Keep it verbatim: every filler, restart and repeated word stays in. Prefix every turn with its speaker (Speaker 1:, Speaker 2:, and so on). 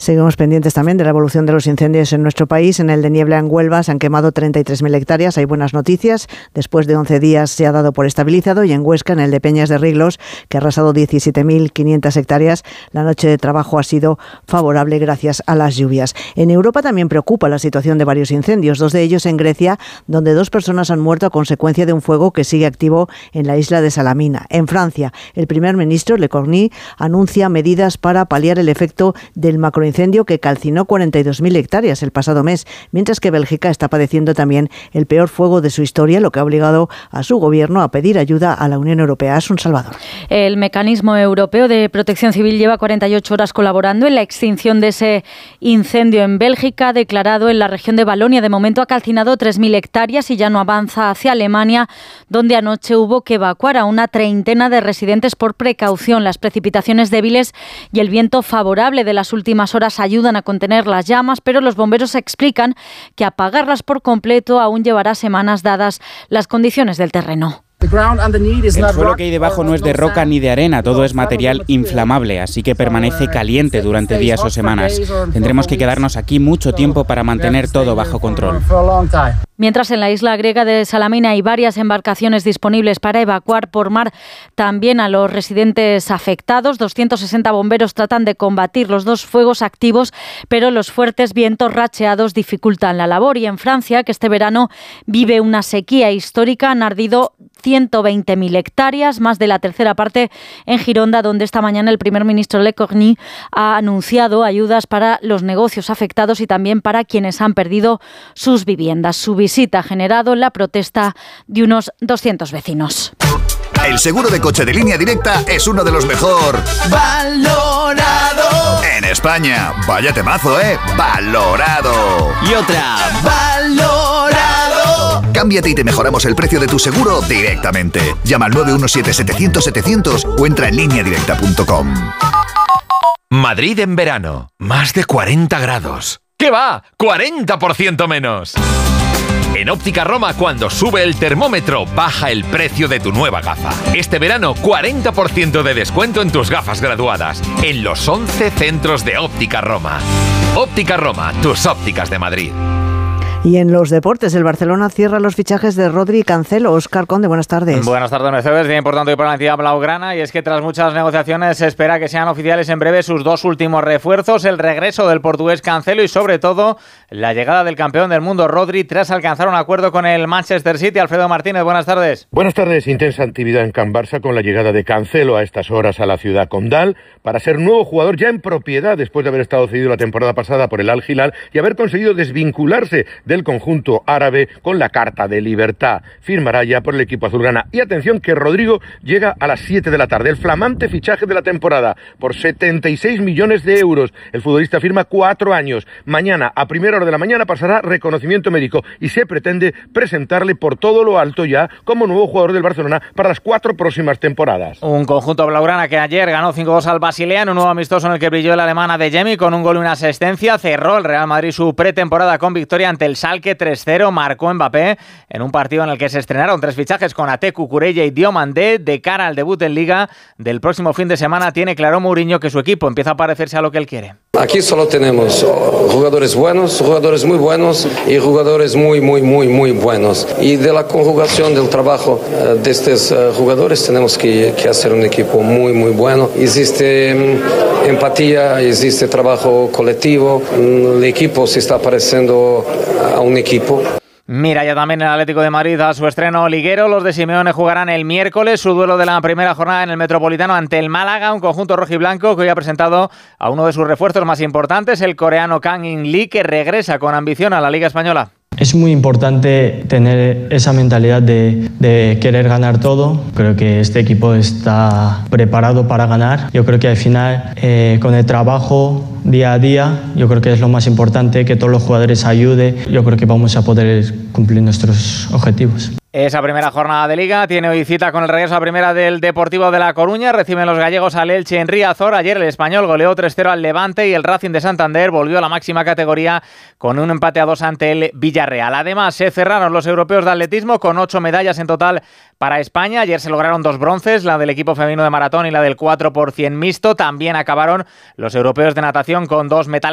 Speaker 1: Seguimos pendientes también de la evolución de los incendios en nuestro país. En el de Niebla, en Huelva, se han quemado treinta y tres mil hectáreas. Hay buenas noticias. Después de once días se ha dado por estabilizado. Y en Huesca, en el de Peñas de Riglos, que ha arrasado diecisiete mil quinientas hectáreas, la noche de trabajo ha sido favorable gracias a las lluvias. En Europa también preocupa la situación de varios incendios, dos de ellos en Grecia, donde dos personas han muerto a consecuencia de un fuego que sigue activo en la isla de Salamina. En Francia, el primer ministro, Le Cornu, anuncia medidas para paliar el efecto del macroincendio que calcinó cuarenta y dos mil hectáreas el pasado mes, mientras que Bélgica está padeciendo también el peor fuego de su historia, lo que ha obligado a su gobierno a pedir ayuda a la Unión Europea. Asun Salvador.
Speaker 2: El Mecanismo Europeo de Protección Civil lleva cuarenta y ocho horas colaborando en la extinción de ese incendio en Bélgica, declarado en la región de Valonia. De momento ha calcinado tres mil hectáreas y ya no avanza hacia Alemania, donde anoche hubo que evacuar a una treintena de residentes por precaución. Las precipitaciones débiles y el viento favorable de las últimas horas ayudan a contener las llamas, pero los bomberos explican que apagarlas por completo aún llevará semanas dadas las condiciones del terreno.
Speaker 3: El suelo que hay debajo no es de roca ni de arena, todo es material inflamable, así que permanece caliente durante días o semanas. Tendremos que quedarnos aquí mucho tiempo para mantener todo bajo control.
Speaker 2: Mientras en la isla griega de Salamina hay varias embarcaciones disponibles para evacuar por mar también a los residentes afectados. doscientos sesenta bomberos tratan de combatir los dos fuegos activos, pero los fuertes vientos racheados dificultan la labor. Y en Francia, que este verano vive una sequía histórica, han ardido ciento veinte mil hectáreas, más de la tercera parte en Gironda, donde esta mañana el primer ministro Le Cornu ha anunciado ayudas para los negocios afectados y también para quienes han perdido sus viviendas. Su visita ha generado la protesta de unos doscientos vecinos.
Speaker 4: El seguro de coche de Línea Directa es uno de los mejor valorado en España. Vaya temazo, ¿eh? Valorado.
Speaker 5: Y otra.
Speaker 4: Valorado. Cámbiate y te mejoramos el precio de tu seguro directamente. Llama al nueve uno siete setecientos setecientos o entra en línea directa punto com.
Speaker 6: Madrid en verano. Más de cuarenta grados. ¿Qué va? ¡cuarenta por ciento menos! En Óptica Roma, cuando sube el termómetro, baja el precio de tu nueva gafa. Este verano, cuarenta por ciento de descuento en tus gafas graduadas, en los once centros de Óptica Roma. Óptica Roma, tus ópticas de Madrid.
Speaker 1: Y en los deportes, el Barcelona cierra los fichajes de Rodri y Cancelo. Óscar Conde, buenas tardes.
Speaker 7: Buenas tardes, Mercedes. Día importante hoy para la entidad blaugrana, y es que tras muchas negociaciones se espera que sean oficiales en breve sus dos últimos refuerzos, el regreso del portugués Cancelo y sobre todo la llegada del campeón del mundo Rodri tras alcanzar un acuerdo con el Manchester City. Alfredo Martínez, buenas tardes.
Speaker 8: Buenas tardes. Intensa actividad en Can Barça con la llegada de Cancelo a estas horas a la ciudad condal para ser nuevo jugador ya en propiedad después de haber estado cedido la temporada pasada por el Al Hilal y haber conseguido desvincularse del conjunto árabe con la carta de libertad. Firmará ya por el equipo azulgrana. Y atención que Rodrigo llega a las siete de la tarde. El flamante fichaje de la temporada por setenta y seis millones de euros. El futbolista firma cuatro años. Mañana, a primera hora de la mañana, pasará reconocimiento médico y se pretende presentarle por todo lo alto ya como nuevo jugador del Barcelona para las cuatro próximas temporadas.
Speaker 7: Un conjunto blaugrana que ayer ganó cinco dos al Basilea en un nuevo amistoso en el que brilló el alemán Adeyemi con un gol y una asistencia. Cerró el Real Madrid su pretemporada con victoria ante el Schalke tres cero. Marcó Mbappé en un partido en el que se estrenaron tres fichajes con Ate, Cucurella y Diomandé. De cara al debut en Liga del próximo fin de semana, tiene claro Mourinho que su equipo empieza a parecerse a lo que él quiere.
Speaker 9: Aquí solo tenemos jugadores buenos, jugadores muy buenos y jugadores muy, muy, muy, muy buenos. Y de la conjugación del trabajo de estos jugadores tenemos que, que hacer un equipo muy, muy bueno. Existe empatía, existe trabajo colectivo. El equipo se está pareciendo a un equipo.
Speaker 7: Mira ya también el Atlético de Madrid a su estreno liguero. Los de Simeone jugarán el miércoles su duelo de la primera jornada en el Metropolitano ante el Málaga, un conjunto rojiblanco que hoy ha presentado a uno de sus refuerzos más importantes, el coreano Kang In Lee, que regresa con ambición a la Liga Española.
Speaker 10: Es muy importante tener esa mentalidad de, de querer ganar todo. Creo que este equipo está preparado para ganar. Yo creo que al final, eh, con el trabajo día a día, yo creo que es lo más importante, que todos los jugadores ayuden. Yo creo que vamos a poder cumplir nuestros objetivos.
Speaker 7: Esa primera jornada de Liga tiene hoy cita con el regreso a primera del Deportivo de La Coruña. Reciben los gallegos al Elche en Riazor. Ayer el Español goleó tres cero al Levante y el Racing de Santander volvió a la máxima categoría con un empate a dos ante el Villarreal. Además, se cerraron los europeos de atletismo con ocho medallas en total para España. Ayer se lograron dos bronces, la del equipo femenino de maratón y la del cuatro por cien mixto. También acabaron los europeos de natación con dos metales